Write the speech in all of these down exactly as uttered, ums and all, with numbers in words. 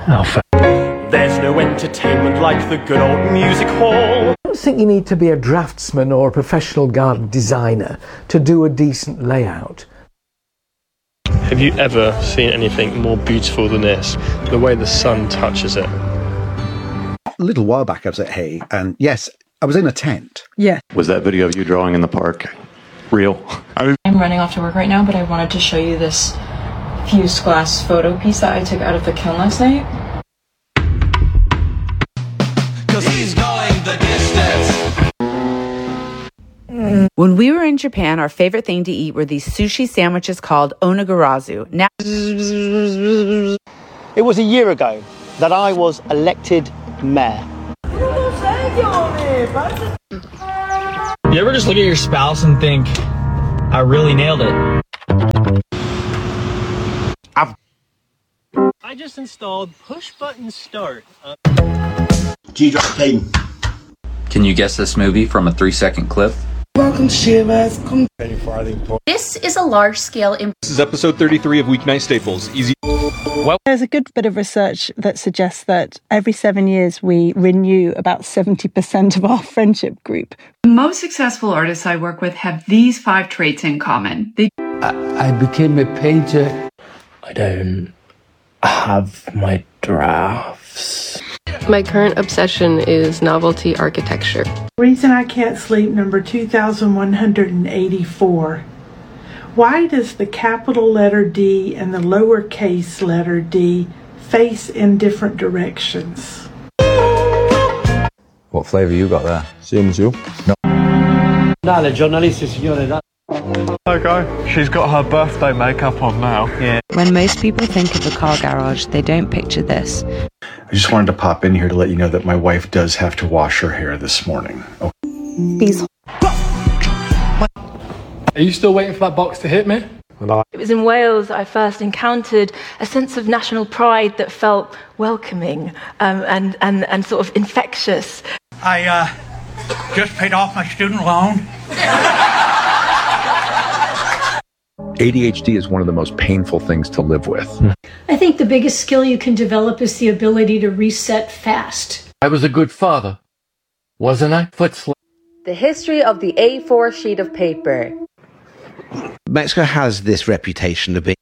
Alpha. There's no entertainment like the good old music hall. I don't think you need to be a draftsman or a professional garden designer to do a decent layout. Have you ever seen anything more beautiful than this? The way the sun touches it. A little while back I was at Hay, and yes, I was in a tent. Yeah. Was that video of you drawing in the park real? I'm running off to work right now, but I wanted to show you this fused glass photo piece that I took out of the kiln last night. Cause he's going the distance. When we were in Japan, our favorite thing to eat were these sushi sandwiches called onigarazu. Now, it was a year ago that I was elected mayor. You ever just look at your spouse and think, I really nailed it? I've I just installed push button start. Uh- G-Drop Payton. Can you guess this movie from a three second clip? Welcome, Shivers. This is a large-scale... Imp- this is episode thirty-three of Weeknight Staples. Easy. Well, there's a good bit of research that suggests that every seven years we renew about seventy percent of our friendship group. The most successful artists I work with have these five traits in common. They I, I became a painter. I don't have my drafts. My current obsession is novelty architecture. Reason I can't sleep, number two thousand one hundred eighty-four. Why does the capital letter D and the lowercase letter d face in different directions? What flavour you got there? Same as you. No. Dale, giornalisti, signore, dale. Okay, she's got her birthday makeup on now. Yeah. When most people think of a car garage, they don't picture this. I just wanted to pop in here to let you know that my wife does have to wash her hair this morning. Okay. These. Are you still waiting for that box to hit me? It was in Wales I first encountered a sense of national pride that felt welcoming um, and, and, and sort of infectious. I uh, just paid off my student loan. A D H D is one of the most painful things to live with. I think the biggest skill you can develop is the ability to reset fast. I was a good father, wasn't I? Foot sl- The history of the A four sheet of paper. Mexico has this reputation to be...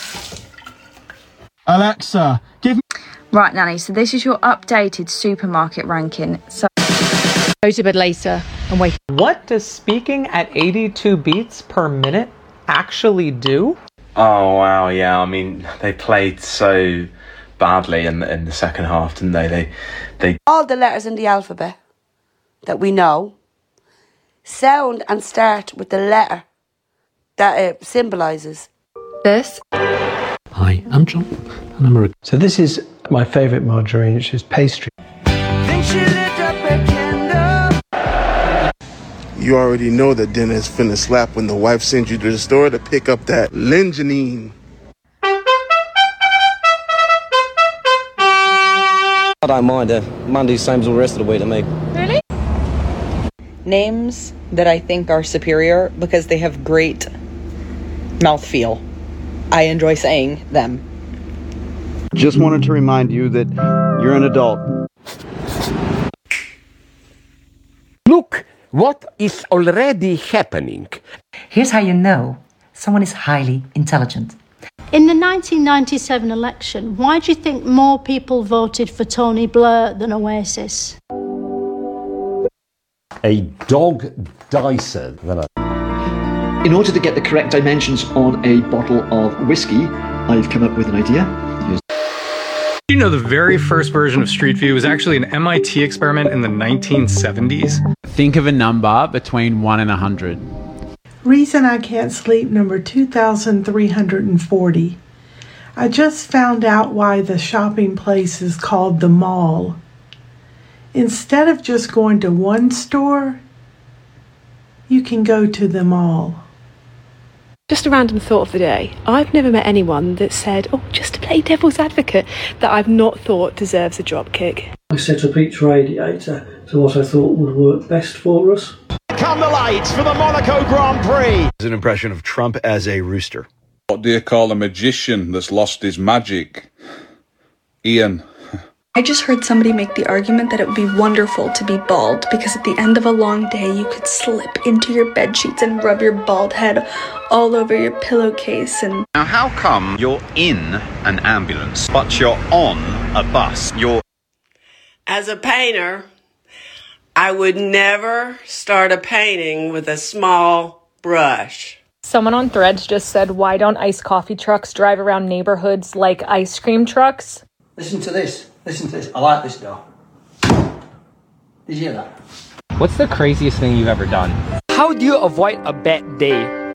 Alexa, give me... Right, Nanny, so this is your updated supermarket ranking. So go to bed later and wake. What does speaking at eighty-two beats per minute actually do? Oh, wow, yeah. I mean, they played so badly in the, in the second half, didn't they? They, they... All the letters in the alphabet that we know sound and start with the letter that it symbolises. This. Hi, I'm John, and I'm a... So this is my favourite margarine, which is pastry. Then she lit up a candle. You already know that dinner is finna slap when the wife sends you to the store to pick up that lingenine. I don't mind. Uh, Monday's same as the rest of the week to me. Really? Names that I think are superior because they have great mouthfeel. I enjoy saying them. Just wanted to remind you that you're an adult. Look what is already happening. Here's how you know someone is highly intelligent. In the nineteen ninety-seven election, why do you think more people voted for Tony Blair than Oasis? A dog dicer than a... In order to get the correct dimensions on a bottle of whiskey, I've come up with an idea. Here's You know, the very first version of Street View was actually an M I T experiment in the nineteen seventies. Think of a number between one and a hundred. Reason I can't sleep, number two thousand three hundred forty. I just found out why the shopping place is called the mall. Instead of just going to one store, you can go to them all. Just a random thought of the day. I've never met anyone that said, oh, just to play devil's advocate, that I've not thought deserves a drop kick. I set up each radiator to what I thought would work best for us. Come the lights for the Monaco Grand Prix. It's an impression of Trump as a rooster. What do you call a magician that's lost his magic? Ian. I just heard somebody make the argument that it would be wonderful to be bald because at the end of a long day you could slip into your bedsheets and rub your bald head all over your pillowcase and... Now how come you're in an ambulance but you're on a bus? You're... As a painter, I would never start a painting with a small brush. Someone on Threads just said, why don't iced coffee trucks drive around neighborhoods like ice cream trucks? Listen to this. Listen to this. I like this though. Did you hear that? What's the craziest thing you've ever done? How do you avoid a bad day?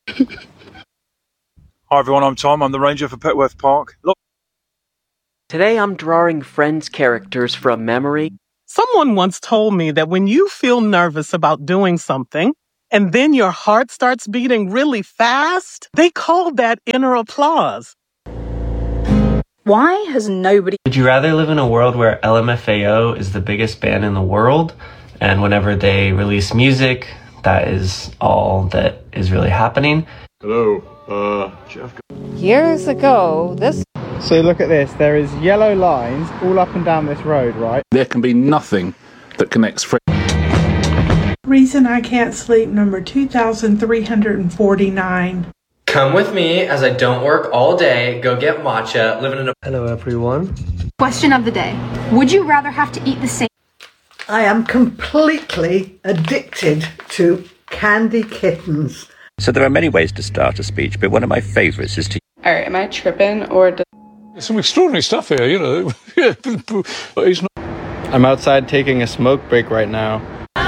Hi everyone, I'm Tom. I'm the ranger for Petworth Park. Look. Today I'm drawing Friends characters from memory. Someone once told me that when you feel nervous about doing something, and then your heart starts beating really fast, they call that inner applause. Why has nobody... Would you rather live in a world where L M F A O is the biggest band in the world, and whenever they release music, that is all that is really happening? Hello, uh, Jeff. Years ago, this... So look at this, there is yellow lines all up and down this road, right? There can be nothing that connects friends. Reason I Can't Sleep number two thousand three hundred forty-nine. Come with me as I don't work all day, go get matcha, living in a... Hello everyone. Question of the day. Would you rather have to eat the same... I am completely addicted to candy kittens. So there are many ways to start a speech, but one of my favourites is to... Alright, am I tripping or... Does... There's some extraordinary stuff here, you know. He's not... I'm outside taking a smoke break right now.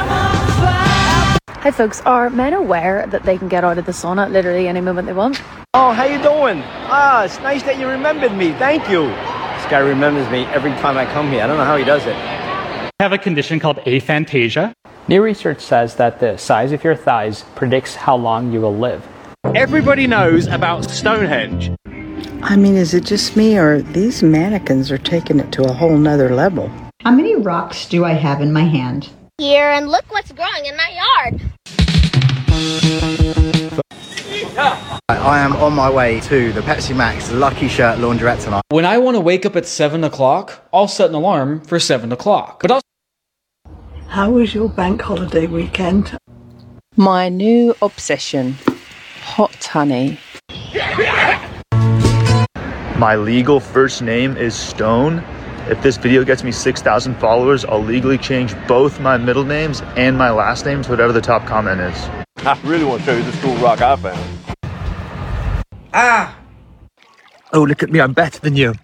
Hi folks, are men aware that they can get out of the sauna at literally any moment they want? Oh, how you doing? Ah, it's nice that you remembered me. Thank you. This guy remembers me every time I come here. I don't know how he does it. I have a condition called aphantasia. New research says that the size of your thighs predicts how long you will live. Everybody knows about Stonehenge. I mean, is it just me or these mannequins are taking it to a whole nother level? How many rocks do I have in my hand? Here, and look what's growing in my yard. I am on my way to the Pepsi Max Lucky Shirt laundrette tonight. When I want to wake up at seven o'clock, I'll set an alarm for seven o'clock. But I'll... How was your bank holiday weekend? My new obsession, hot honey. My legal first name is Stone. If this video gets me six thousand followers, I'll legally change both my middle names and my last names, whatever the top comment is. I really want to show you this cool rock I found. Ah! Oh, look at me, I'm better than you.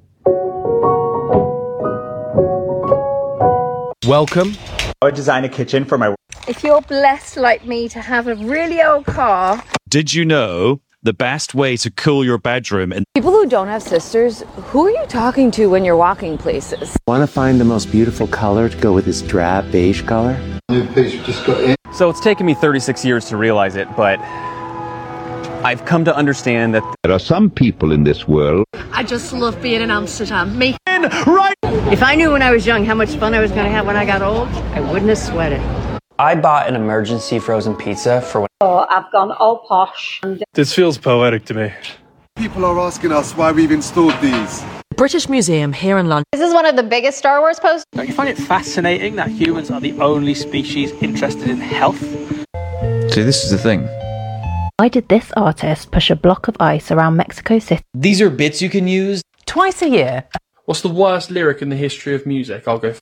Welcome. I design a kitchen for my... If you're blessed like me to have a really old car... Did you know the best way to cool your bedroom and... People who don't have sisters, who are you talking to when you're walking places? Want to find the most beautiful color to go with this drab beige color? New piece we just got in. So it's taken me thirty-six years to realize it, but I've come to understand that there are some people in this world. I just love being in Amsterdam. Me. Right. If I knew when I was young how much fun I was going to have when I got old, I wouldn't have sweated. I bought an emergency frozen pizza for when... Oh, I've gone all posh. This feels poetic to me. People are asking us why we've installed these. British Museum here in London. This is one of the biggest Star Wars posters. Don't you find it fascinating that humans are the only species interested in health? See, this is the thing. Why did this artist push a block of ice around Mexico City? These are bits you can use twice a year. What's the worst lyric in the history of music? I'll go.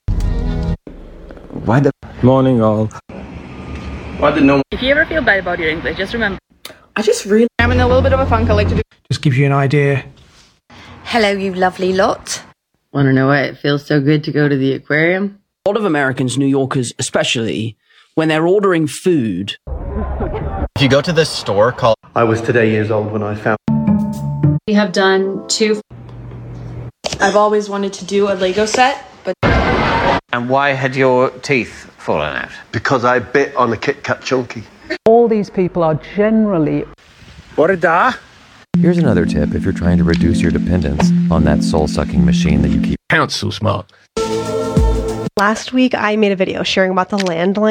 Why the... Morning, all. Why did no one... If you ever feel bad about your English, just remember. I just really... I'm in a little bit of a funk. I like to do... Just gives you an idea. Hello, you lovely lot. Want to know why it feels so good to go to the aquarium? A lot of Americans, New Yorkers especially, when they're ordering food... If you go to this store called... I was today years old when I found... We have done two... I've always wanted to do a Lego set, but... And why had your teeth fallen out? Because I bit on a Kit Kat Chunky. All these people are generally... Borda. Here's another tip if you're trying to reduce your dependence on that soul-sucking machine that you keep. Count so smart. Last week, I made a video sharing about the landline.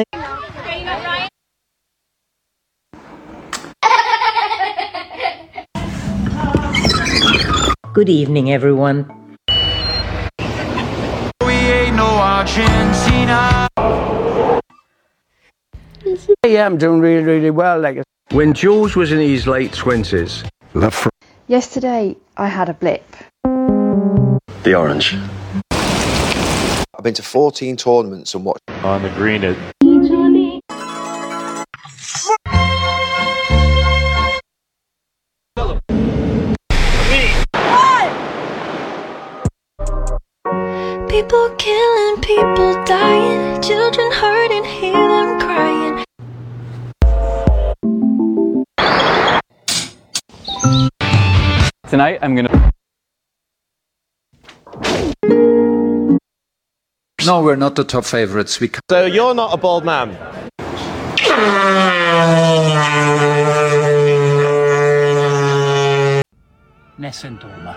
Good evening, everyone. Yeah, I'm doing really, really well. Like when George was in his late twenties. Yesterday, I had a blip. The orange. I've been to fourteen tournaments and watched. On the green it. People killing, people dying, children hurting, hear them crying. Tonight I'm gonna... No, we're not the top favorites. We So you're not a bald man? Nessendorma.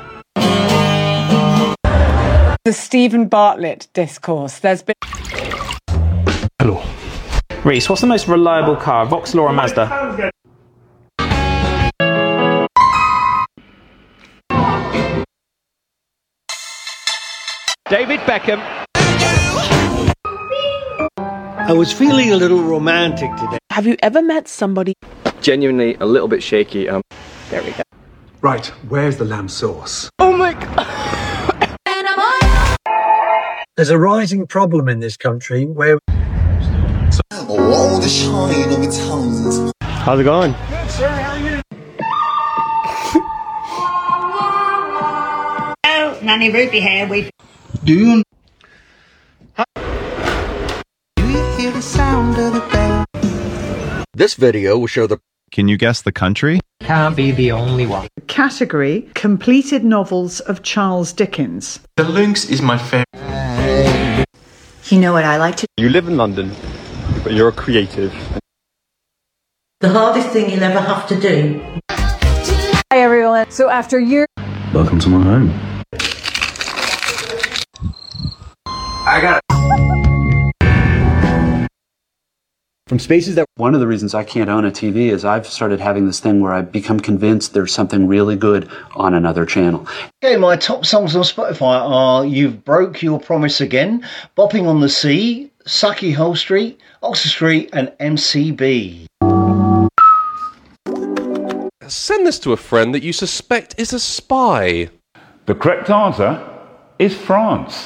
The Stephen Bartlett discourse. There's been... Hello. Reese, what's the most reliable car, Vauxhall or a Mazda? David Beckham. I was feeling a little romantic today. Have you ever met somebody... Genuinely a little bit shaky. Um, there we go. Right, where's the lamb sauce? Oh my god! There's a rising problem in this country where... How's it going? Good, sir. How are you? Oh, Nanny Ruby here. We Do you... hear the sound of the bell. This video will show the... Can you guess the country? Can't be the only one. Category: completed novels of Charles Dickens. The Lynx is my favorite. You know what I like to You live in London, but you're a creative. The hardest thing you'll ever have to do. Hi everyone. So after years... Welcome to my home. I got it. From spaces that... One of the reasons I can't own a T V is I've started having this thing where I become convinced there's something really good on another channel. Okay, my top songs on Spotify are You've Broke Your Promise Again, Bopping on the Sea, Sucky Hole Street, Oxford Street and M C B. Send this to a friend that you suspect is a spy. The correct answer is France.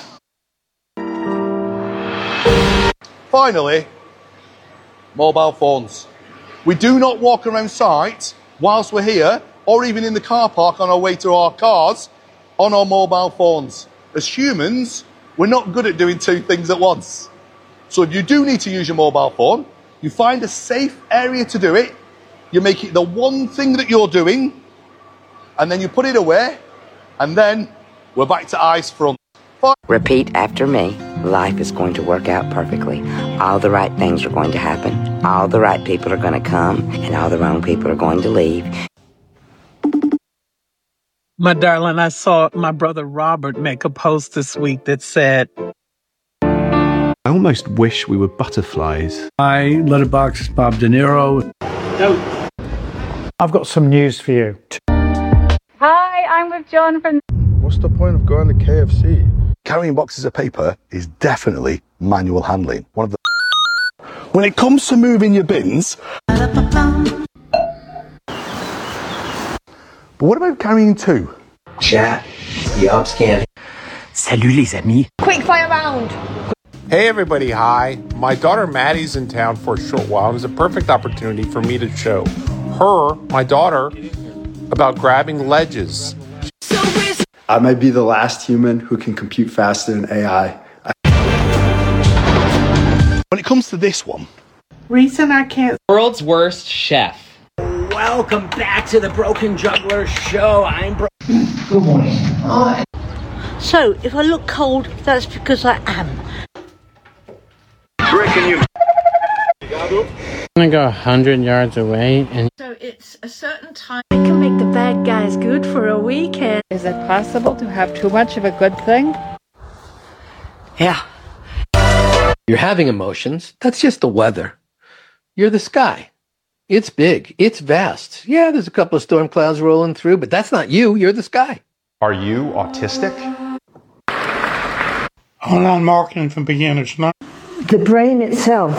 Finally, mobile phones. We do not walk around site whilst we're here, or even in the car park on our way to our cars, on our mobile phones. As humans, we're not good at doing two things at once. So if you do need to use your mobile phone, you find a safe area to do it, you make it the one thing that you're doing, and then you put it away, and then we're back to ice front. Repeat after me. Life is going to work out perfectly. All the right things are going to happen. All the right people are going to come, and all the wrong people are going to leave. My darling, I saw my brother Robert make a post this week that said, I almost wish we were butterflies. I letterbox Bob De Niro. No. I've got some news for you. Hi, I'm with John from... What's the point of going to K F C? Carrying boxes of paper is definitely manual handling. One of the... When it comes to moving your bins... But what about carrying two? Chat. The ops can. Salut les amis. Quick fire round. Hey everybody, hi. My daughter Maddie's in town for a short while and it's a perfect opportunity for me to show her, my daughter, about grabbing ledges. I might be the last human who can compute faster than A I. When it comes to this one... Reason I can't... World's worst chef. Welcome back to the Broken Juggler Show. I'm Bro... Good morning. Uh, So, if I look cold, that's because I am. Rick, you... I'm gonna go a hundred yards away and... So it's a certain time... I can make the bad guys good for a weekend. Is it possible to have too much of a good thing? Yeah. You're having emotions. That's just the weather. You're the sky. It's big. It's vast. Yeah, there's a couple of storm clouds rolling through, but that's not you. You're the sky. Are you autistic? Online marketing for beginners, no? The brain itself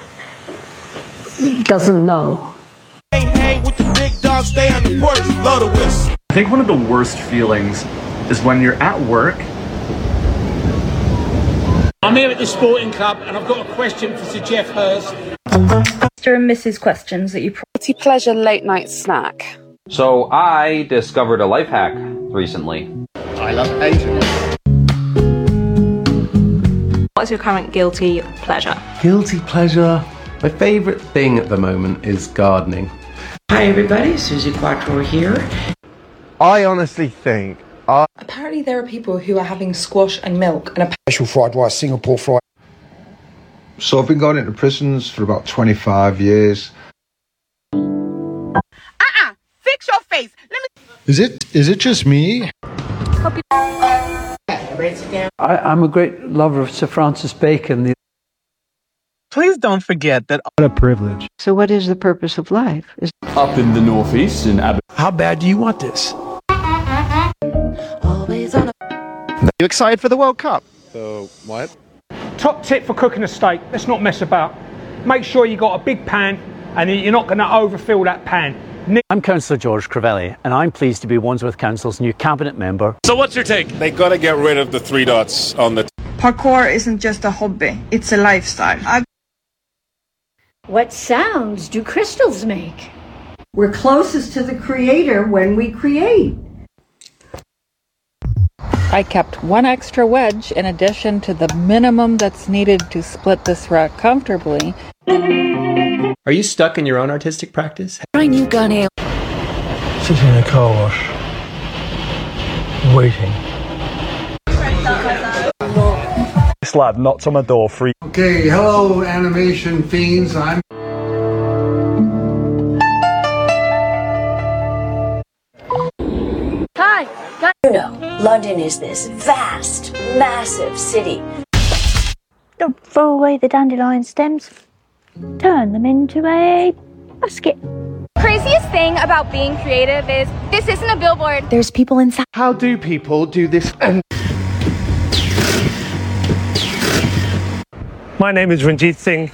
doesn't know. Hey, hey, with the big dogs, stay on the porch, blow the whistle. I think one of the worst feelings is when you're at work. I'm here at the Sporting Club and I've got a question for Sir Geoff Hurst. Mister and Missus Questions that you Guilty pleasure late night snack. So I discovered a life hack recently. I love Asian. What's your current guilty pleasure? Guilty pleasure. My favourite thing at the moment is gardening. Hi everybody, Susie Quattro here. I honestly think I... Apparently there are people who are having squash and milk and a special fried rice, Singapore fried. So I've been going into prisons for about twenty-five years. Uh-uh! Fix your face! Let me... Is it, is it just me? I, I'm a great lover of Sir Francis Bacon. The Please don't forget that. What a privilege. So what is the purpose of life? Is Up in the northeast in Abbott. How bad do you want this? always on a... You excited for the World Cup? So, what? Top tip for cooking a steak, let's not mess about. Make sure you got a big pan and you're not going to overfill that pan. I'm Councillor George Crivelli, and I'm pleased to be Wandsworth Council's new cabinet member. So what's your take? They gotta get rid of the three dots on the... Parkour isn't just a hobby, it's a lifestyle. I've... What sounds do crystals make? We're closest to the creator when we create. I kept one extra wedge in addition to the minimum that's needed to split this rack comfortably. Are you stuck in your own artistic practice? Try new gun ale. Sitting in a car wash, waiting. This lad knocked on my door free. Okay, hello animation fiends, I'm... Hi, hi. You know, London is this vast, massive city. Don't throw away the dandelion stems. Turn them into a basket. Craziest thing about being creative is this isn't a billboard. There's people inside. How do people do this? And My name is Ranjit Singh.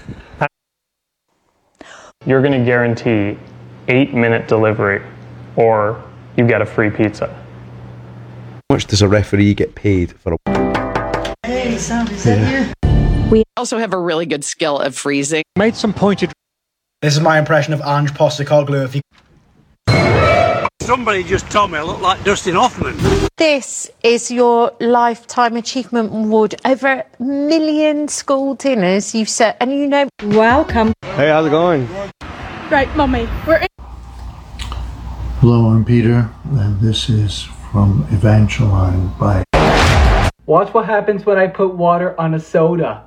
You're going to guarantee eight minute delivery or you get a free pizza. How much does a referee get paid for a... Hey, Sam, is that you? We also have a really good skill of freezing. Made some pointed... This is my impression of Ange Postecoglou if you... Somebody just told me I look like Dustin Hoffman. This is your Lifetime Achievement Award. Over a million school dinners you've set, and you know... Welcome. Hey, how's it going? Right, Mummy, we're in... Hello, I'm Peter, and this is from Evangeline by... Watch what happens when I put water on a soda.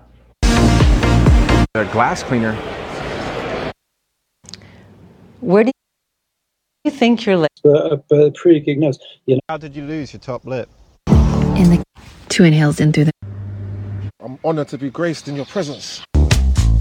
A glass cleaner. Where do you think you're... A, a pretty good nose. You know. How did you lose your top lip? In the... Two inhales in through the... I'm honoured to be graced in your presence.